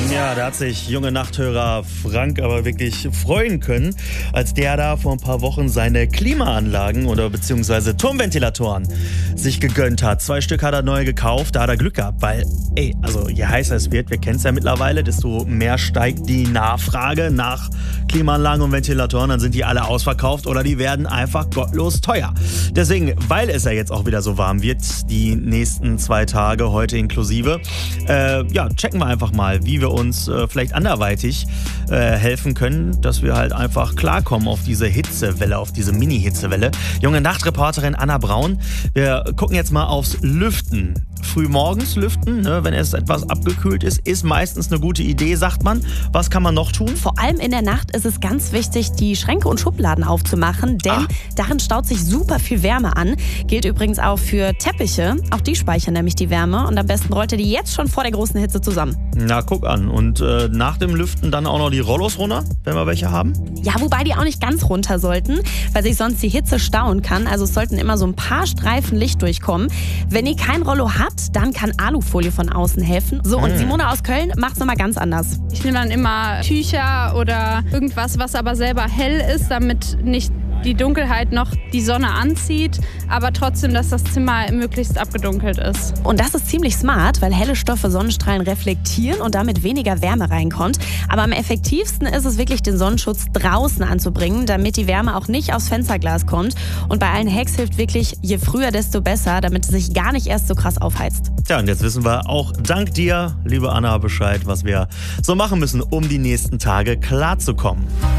Ja, da hat sich junge Nachthörer Frank aber wirklich freuen können, als der da vor ein paar Wochen seine Klimaanlagen oder beziehungsweise Turmventilatoren sich gegönnt hat. 2 Stück hat er neu gekauft, da hat er Glück gehabt, weil, also je heißer es wird, wir kennen es ja mittlerweile, desto mehr steigt die Nachfrage nach Klimaanlagen und Ventilatoren, dann sind die alle ausverkauft oder die werden einfach gottlos teuer. Deswegen, weil es ja jetzt auch wieder so warm wird, die nächsten 2 Tage, heute inklusive, checken wir einfach mal, wie wir uns vielleicht anderweitig helfen können, dass wir halt einfach klarkommen auf diese Hitzewelle, auf diese Mini-Hitzewelle. Junge Nachtreporterin Anna Braun, wir gucken jetzt mal aufs Lüften. Frühmorgens lüften, wenn es etwas abgekühlt ist meistens eine gute Idee, sagt man. Was kann man noch tun? Vor allem in der Nacht ist es ganz wichtig, die Schränke und Schubladen aufzumachen, denn darin staut sich super viel Wärme an. Gilt übrigens auch für Teppiche. Auch die speichern nämlich die Wärme und am besten rollt ihr die jetzt schon vor der großen Hitze zusammen. Na, guck an. Und nach dem Lüften dann auch noch die Rollos runter, wenn wir welche haben? Ja, wobei die auch nicht ganz runter sollten, weil sich sonst die Hitze stauen kann. Also es sollten immer so ein paar Streifen Licht durchkommen. Wenn ihr kein Rollo habt, dann kann Alufolie von außen helfen. So, und Simone aus Köln macht es nochmal ganz anders. Ich nehme dann immer Tücher oder irgendwas, was aber selber hell ist, damit nicht die Dunkelheit noch die Sonne anzieht, aber trotzdem, dass das Zimmer möglichst abgedunkelt ist. Und das ist ziemlich smart, weil helle Stoffe Sonnenstrahlen reflektieren und damit weniger Wärme reinkommt. Aber am effektivsten ist es wirklich, den Sonnenschutz draußen anzubringen, damit die Wärme auch nicht aufs Fensterglas kommt. Und bei allen Hacks hilft wirklich, je früher, desto besser, damit es sich gar nicht erst so krass aufheizt. Ja, und jetzt wissen wir auch dank dir, liebe Anna, Bescheid, was wir so machen müssen, um die nächsten Tage klarzukommen.